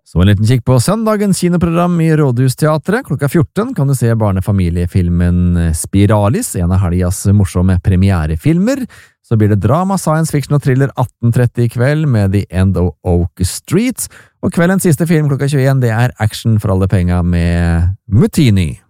Så en liten kikk på søndagens kinoprogram i Rådhusteatret. Klokka 14 kan du se barnefamiliefilmen Spiralis, en av helgas morsomme premierefilmer. Så blir det drama, science fiction og thriller 18:30 i kveld med The End of Oak Street. Og kveldens siste film klokka 21, det er action for alle penga med Mutini.